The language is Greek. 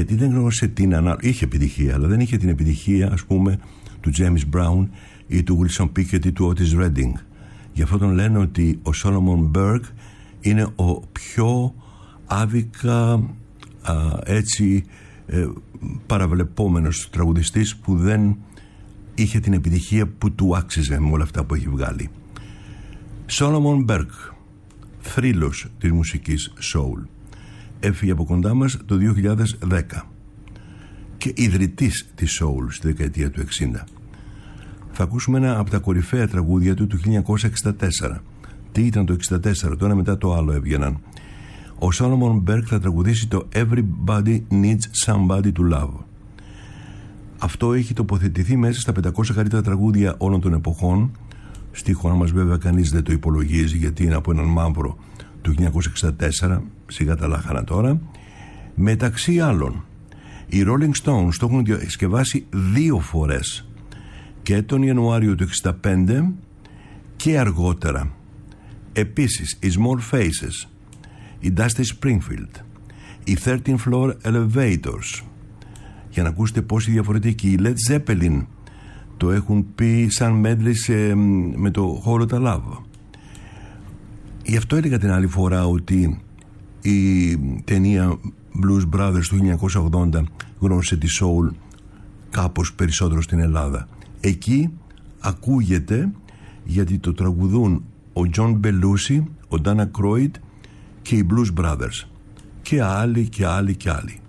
γιατί δεν γνώρισε είχε επιτυχία, αλλά δεν είχε την επιτυχία, ας πούμε, του James Brown ή του Wilson Pickett ή του Otis Redding. Γι' αυτό τον λένε ότι ο Solomon Burke είναι ο πιο άδικα παραβλεπόμενος τραγουδιστής που δεν είχε την επιτυχία που του άξιζε με όλα αυτά που έχει βγάλει. Solomon Burke, θρύλος της μουσικής soul, έφυγε από κοντά μας το 2010 και ιδρυτής της soul στη δεκαετία του 60. Θα ακούσουμε ένα από τα κορυφαία τραγούδια του 1964. Τι ήταν το 1964, το ένα μετά το άλλο έβγαιναν. Ο Solomon Burke θα τραγουδήσει το Everybody Needs Somebody to Love. Αυτό έχει τοποθετηθεί μέσα στα 500 καλύτερα τραγούδια όλων των εποχών. Στη χώρα μας βέβαια κανείς δεν το υπολογίζει, γιατί είναι από έναν μαύρο του 1964, σιγά τα λάχανα τώρα. Μεταξύ άλλων, οι Rolling Stones το έχουν διασκευάσει 2 φορές, και τον Ιανουάριο του 1965 και αργότερα. Επίσης οι Small Faces, η Dusty Springfield, οι 13 Floor Elevators, για να ακούσετε πόσοι διαφορετικοί. Οι Led Zeppelin το έχουν πει σαν medley με το χώρο τα Love. Γι' αυτό έλεγα την άλλη φορά ότι η ταινία Blues Brothers του 1980 γνώρισε τη soul κάπως περισσότερο στην Ελλάδα. Εκεί ακούγεται, γιατί το τραγουδούν ο John Belushi, ο Dana Croyd και οι Blues Brothers, και άλλοι και άλλοι και άλλοι.